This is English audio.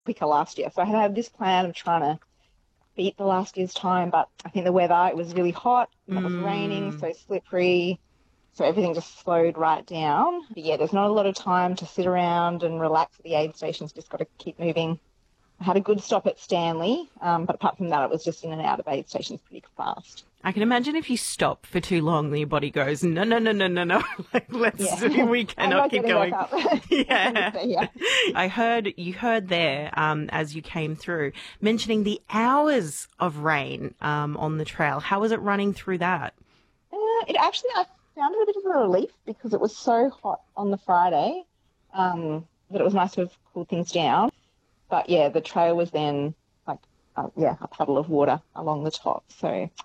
quicker last year. So I had this plan of trying to beat the last year's time, but I think the weather, it was really hot and it was raining, so slippery. So everything just slowed right down. But yeah, there's not a lot of time to sit around and relax at the aid stations. Just got to keep moving. I had a good stop at Stanley, but apart from that, it was just in and out of aid stations pretty fast. I can imagine if you stop for too long, then your body goes, no, no, no, no, no, no. Like, we I'm cannot not keep getting going. back up. Yeah. Yeah. You heard there, as you came through, mentioning the hours of rain, on the trail. How was it running through that? It actually, I found it a bit of a relief because it was so hot on the Friday that it was nice to have cooled things down. But yeah, the trail was then like, a puddle of water along the top. So